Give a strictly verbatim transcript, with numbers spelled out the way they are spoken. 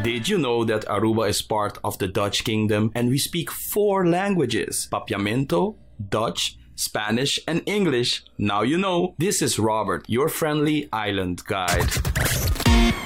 Did you know that Aruba is part of the Dutch Kingdom and we speak four languages? Papiamento, Dutch, Spanish, and English. Now you know. This is Robert, your friendly island guide.